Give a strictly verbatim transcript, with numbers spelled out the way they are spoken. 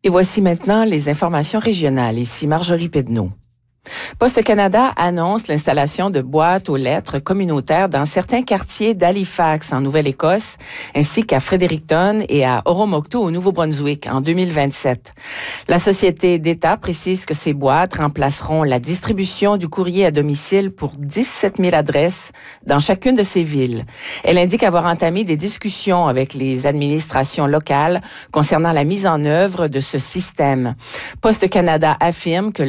Et voici maintenant les informations régionales. Ici Marjorie Pedneau. Poste Canada annonce l'installation de boîtes aux lettres communautaires dans certains quartiers d'Halifax, en Nouvelle-Écosse, ainsi qu'à Fredericton et à Oromocto, au Nouveau-Brunswick, en deux mille vingt-sept. La Société d'État précise que ces boîtes remplaceront la distribution du courrier à domicile pour dix-sept mille adresses dans chacune de ces villes. Elle indique avoir entamé des discussions avec les administrations locales concernant la mise en œuvre de ce système. Poste Canada affirme que